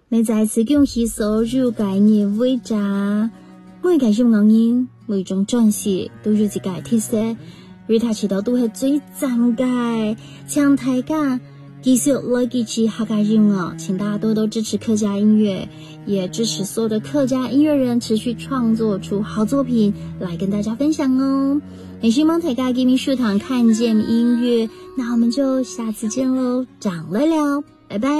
你再次恭喜所有介年會者，每介種人人每種轉世都有一個特色，而他知道都係最讚嘅，請大家繼續來支持客家音樂，請大家多多支持客家音樂，也支持所有的客家音樂人持續創作出好作品來跟大家分享哦。也希望大家給你書堂看見音樂，那我們就下次見嘍，長了聊，拜拜。